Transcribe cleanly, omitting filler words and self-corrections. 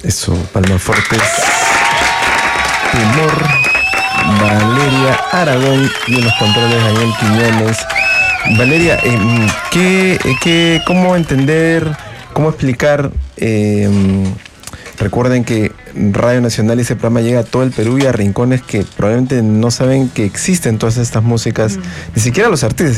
Eso, palmas fuertes. Temor. Valeria Aragón y en los controles Daniel Quiñones. Valeria, ¿cómo entender, cómo explicar? Recuerden que Radio Nacional y ese programa llega a todo el Perú y a rincones que probablemente no saben que existen todas estas músicas, ni siquiera los artistas.